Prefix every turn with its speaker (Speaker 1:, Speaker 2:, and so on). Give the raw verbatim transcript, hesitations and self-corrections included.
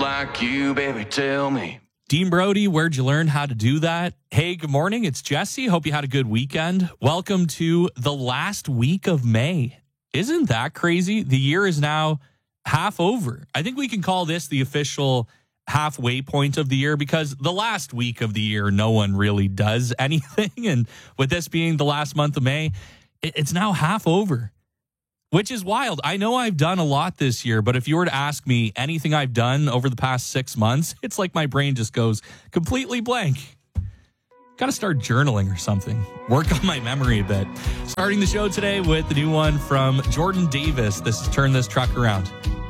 Speaker 1: like you, baby, tell me.
Speaker 2: Dean Brody, where'd you learn how to do that? Hey, good morning. It's Jesse. Hope you had a good weekend. Welcome to the last week of May. Isn't that crazy? The year is now half over. I think we can call this the official halfway point of the year because the last week of the year, no one really does anything. And with this being the last month of May, it's now half over, which is wild. I know I've done a lot this year, but if you were to ask me anything I've done over the past six months, it's like my brain just goes completely blank. Got to start journaling or something. Work on my memory a bit. Starting the show today with the new one from Jordan Davis. This is Turn This Truck Around.